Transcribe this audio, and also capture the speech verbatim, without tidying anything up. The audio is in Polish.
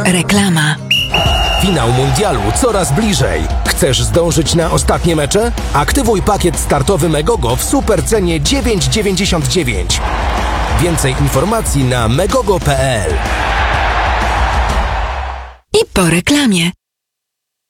Reklama. Finał mundialu coraz bliżej. Chcesz zdążyć na ostatnie mecze? Aktywuj pakiet startowy Megogo w supercenie dziewięć dziewięćdziesiąt dziewięć. Więcej informacji na megogo kropka pe el. I po reklamie.